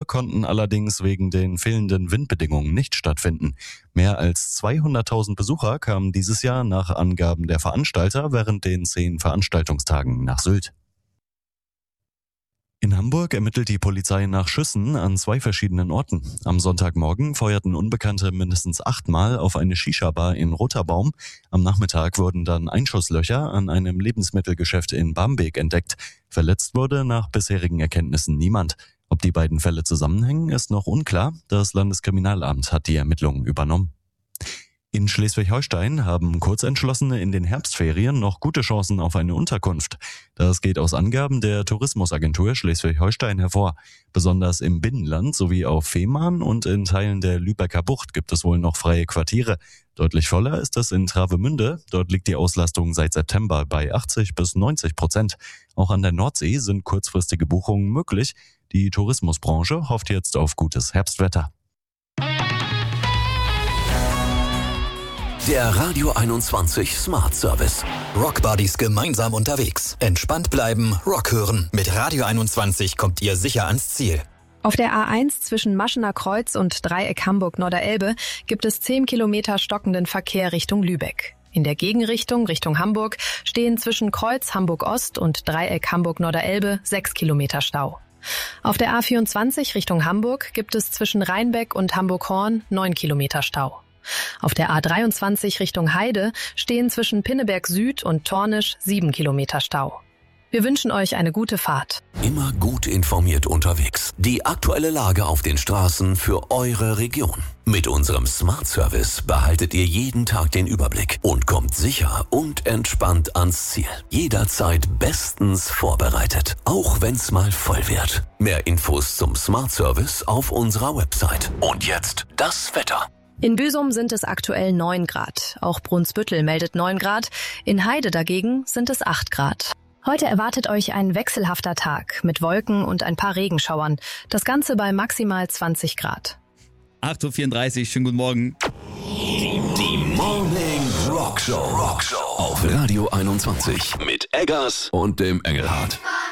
konnten allerdings wegen den fehlenden Windbedingungen nicht stattfinden. Mehr als 200.000 Besucher kamen dieses Jahr nach Angaben der Veranstalter während den 10 Veranstaltungstagen nach Sylt. In Hamburg ermittelt die Polizei nach Schüssen an 2 verschiedenen Orten. Am Sonntagmorgen feuerten Unbekannte mindestens 8-mal auf eine Shisha-Bar in Roterbaum. Am Nachmittag wurden dann Einschusslöcher an einem Lebensmittelgeschäft in Barmbek entdeckt. Verletzt wurde nach bisherigen Erkenntnissen niemand. Ob die beiden Fälle zusammenhängen, ist noch unklar. Das Landeskriminalamt hat die Ermittlungen übernommen. In Schleswig-Holstein haben Kurzentschlossene in den Herbstferien noch gute Chancen auf eine Unterkunft. Das geht aus Angaben der Tourismusagentur Schleswig-Holstein hervor. Besonders im Binnenland sowie auf Fehmarn und in Teilen der Lübecker Bucht gibt es wohl noch freie Quartiere. Deutlich voller ist es in Travemünde. Dort liegt die Auslastung seit September bei 80-90%. Auch an der Nordsee sind kurzfristige Buchungen möglich. Die Tourismusbranche hofft jetzt auf gutes Herbstwetter. Der Radio 21 Smart Service. Rockbuddies gemeinsam unterwegs. Entspannt bleiben, Rock hören. Mit Radio 21 kommt ihr sicher ans Ziel. Auf der A1 zwischen Maschener Kreuz und Dreieck Hamburg-Norderelbe gibt es 10 Kilometer stockenden Verkehr Richtung Lübeck. In der Gegenrichtung Richtung Hamburg stehen zwischen Kreuz Hamburg-Ost und Dreieck Hamburg-Norderelbe 6 Kilometer Stau. Auf der A24 Richtung Hamburg gibt es zwischen Rheinbeck und Hamburg-Horn 9 Kilometer Stau. Auf der A23 Richtung Heide stehen zwischen Pinneberg Süd und Tornisch 7 Kilometer Stau. Wir wünschen euch eine gute Fahrt. Immer gut informiert unterwegs. Die aktuelle Lage auf den Straßen für eure Region. Mit unserem Smart Service behaltet ihr jeden Tag den Überblick und kommt sicher und entspannt ans Ziel. Jederzeit bestens vorbereitet, auch wenn's mal voll wird. Mehr Infos zum Smart Service auf unserer Website. Und jetzt das Wetter. In Büsum sind es aktuell 9 Grad. Auch Brunsbüttel meldet 9 Grad. In Heide dagegen sind es 8 Grad. Heute erwartet euch ein wechselhafter Tag mit Wolken und ein paar Regenschauern. Das Ganze bei maximal 20 Grad. 8.34 Uhr, schönen guten Morgen. Die Morning Rock Show auf Radio 21 mit Eggers und dem Engelhardt.